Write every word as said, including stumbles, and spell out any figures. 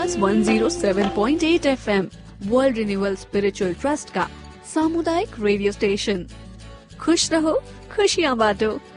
Radius one zero seven point eight FM, world renewal spiritual trust का सामुदायिक radio station. खुश रहो, खुशियाँ बांटो।